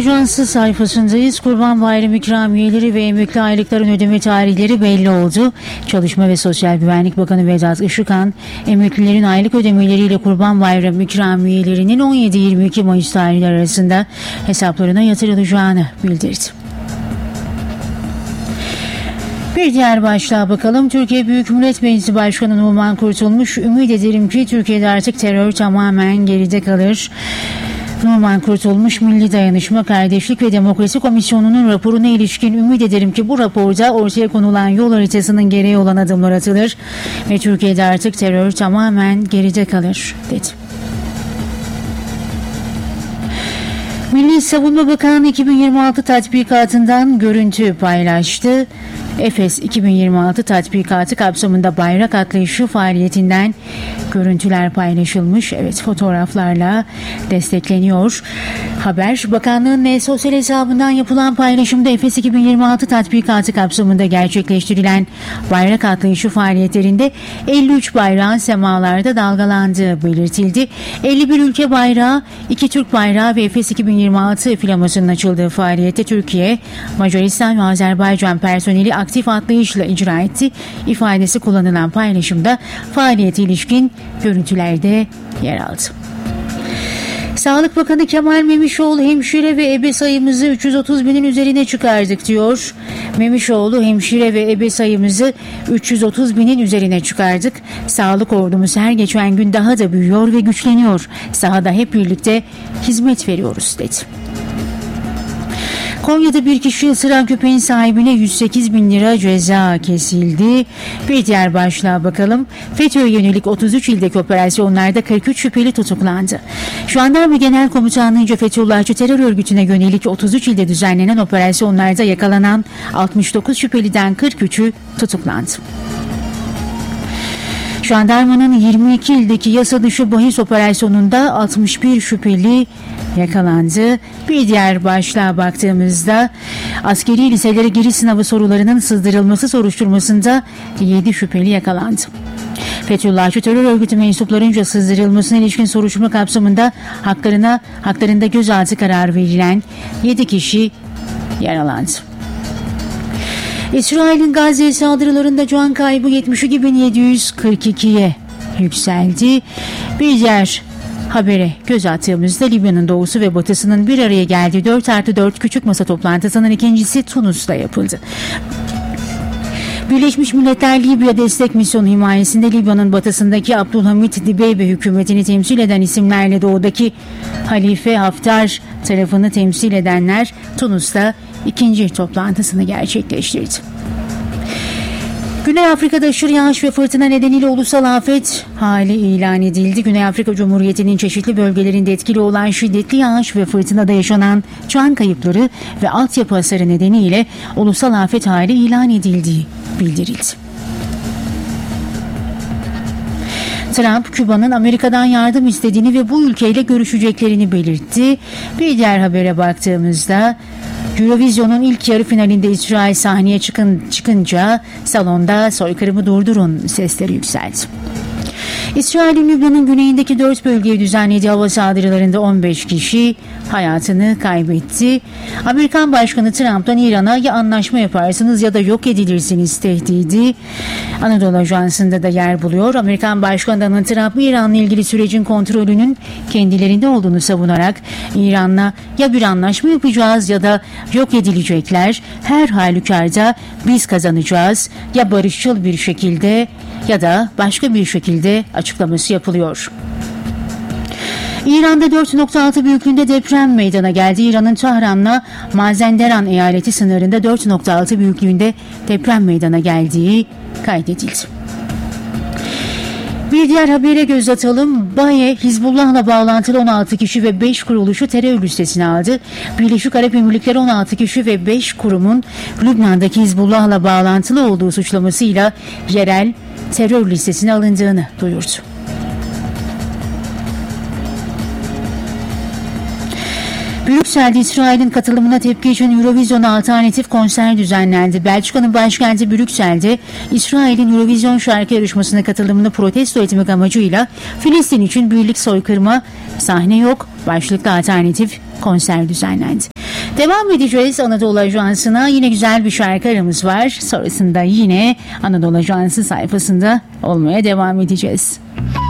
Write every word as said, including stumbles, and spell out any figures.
Ajansı sayfasındayız. Kurban Bayramı ikramiyeleri ve emekli aylıkların ödeme tarihleri belli oldu. Çalışma ve Sosyal Güvenlik Bakanı Vedat Işıkhan, emeklilerin aylık ödemeleriyle Kurban Bayramı ikramiyelerinin on yedi yirmi iki Mayıs tarihleri arasında hesaplarına yatırılacağını bildirdi. Bir diğer başlığa bakalım. Türkiye Büyük Millet Meclisi Başkanı Numan Kurtulmuş, ümit ederim ki Türkiye'de artık terör tamamen geride kalır. Numan Kurtulmuş, Milli Dayanışma, Kardeşlik ve Demokrasi Komisyonu'nun raporuna ilişkin ümit ederim ki bu raporda ortaya konulan yol haritasının gereği olan adımlar atılır ve Türkiye'de artık terör tamamen geride kalır, dedi. Milli Savunma Bakanı iki bin yirmi altı tatbikatından görüntü paylaştı. Efes iki bin yirmi altı tatbikatı kapsamında bayrak atlayışı faaliyetinden görüntüler paylaşılmış. Evet, fotoğraflarla destekleniyor. Haber, bakanlığın sosyal hesabından yapılan paylaşımda Efes iki bin yirmi altı tatbikatı kapsamında gerçekleştirilen bayrak atlayışı faaliyetlerinde elli üç bayrağın semalarda dalgalandığı belirtildi. elli bir ülke bayrağı, iki Türk bayrağı ve Efes iki bin yirmi altı flamasının açıldığı faaliyette Türkiye, Macaristan ve Azerbaycan personeli aktif atlayışla icra etti ifadesi kullanılan paylaşımda faaliyete ilişkin görüntülerde yer aldı. Sağlık Bakanı Kemal Memişoğlu, hemşire ve ebe sayımızı üç yüz otuz binin üzerine çıkardık diyor. Memişoğlu, hemşire ve ebe sayımızı üç yüz otuz binin üzerine çıkardık. Sağlık ordumuz her geçen gün daha da büyüyor ve güçleniyor. Sahada hep birlikte hizmet veriyoruz, dedi. Konya'da bir kişi ısıran köpeğin sahibine yüz sekiz bin lira ceza kesildi. Bir diğer başlığa bakalım. FETÖ'ye yönelik otuz üç ildeki operasyonlarda kırk üç şüpheli tutuklandı. Jandarma Genel Komutanlığı'nca Fethullahçı terör örgütüne yönelik otuz üç ilde düzenlenen operasyonlarda yakalanan altmış dokuz şüpheliden kırk üçü tutuklandı. Jandarmanın yirmi iki ildeki yasa dışı bahis operasyonunda altmış bir şüpheli yakalandı. Bir diğer başlığa baktığımızda askeri liselere giriş sınavı sorularının sızdırılması soruşturmasında yedi şüpheli yakalandı. Fethullahçı terör örgütü mensuplarınca sızdırılmasına ilişkin soruşturma kapsamında haklarına haklarında gözaltı kararı verilen yedi kişi yaralandı. İsrail'in Gazze saldırılarında can kaybı yetmiş iki bin yedi yüz kırk ikiye yükseldi. Bir diğer habere göz attığımızda Libya'nın doğusu ve batısının bir araya geldiği dört artı dört küçük masa toplantısının ikincisi Tunus'ta yapıldı. Birleşmiş Milletler Libya Destek Misyonu himayesinde Libya'nın batısındaki Abdülhamit Dibeybe hükümetini temsil eden isimlerle doğudaki Halife Haftar tarafını temsil edenler Tunus'ta ikinci toplantısını gerçekleştirdi. Güney Afrika'da aşırı yağış ve fırtına nedeniyle ulusal afet hali ilan edildi. Güney Afrika Cumhuriyeti'nin çeşitli bölgelerinde etkili olan şiddetli yağış ve fırtınada yaşanan can kayıpları ve altyapı hasarı nedeniyle ulusal afet hali ilan edildiği bildirildi. Trump, Küba'nın Amerika'dan yardım istediğini ve bu ülkeyle görüşeceklerini belirtti. Bir diğer habere baktığımızda Eurovision'un ilk yarı finalinde İsrail sahneye çıkın, çıkınca salonda soykırımı durdurun sesleri yükseldi. İsrail'in Lübnan'ın güneyindeki dört bölgeye düzenlediği hava saldırılarında on beş kişi hayatını kaybetti. Amerikan Başkanı Trump'tan İran'a ya anlaşma yaparsınız ya da yok edilirsiniz tehdidi Anadolu Ajansı'nda da yer buluyor. Amerikan Başkanı Donald Trump, İran'la ilgili sürecin kontrolünün kendilerinde olduğunu savunarak İran'la ya bir anlaşma yapacağız ya da yok edilecekler. Her halükarda biz kazanacağız ya barışçıl bir şekilde ya da başka bir şekilde açıklaması yapılıyor. İran'da dört nokta altı büyüklüğünde deprem meydana geldi. İran'ın Tahran'la Mazenderan eyaleti sınırında dört nokta altı büyüklüğünde deprem meydana geldiği kaydedildi. Bir diğer habere göz atalım. Baye, Hizbullah'la bağlantılı on altı kişi ve beş kuruluşu terör listesine aldı. Birleşik Arap Emirlikleri on altı kişi ve beş kurumun Lübnan'daki Hizbullah'la bağlantılı olduğu suçlamasıyla yerel terör listesine alındığını duyurdu. Brüksel'de İsrail'in katılımına tepki için Eurovision'a alternatif konser düzenlendi. Belçika'nın başkenti Brüksel'de İsrail'in Eurovision şarkı yarışmasına katılımını protesto etmek amacıyla Filistin için birlik soykırıma sahne yok başlıklı alternatif konser düzenlendi. Devam edeceğiz Anadolu Ajansı'na. Yine güzel bir şarkı aramız var. Sonrasında yine Anadolu Ajansı sayfasında olmaya devam edeceğiz.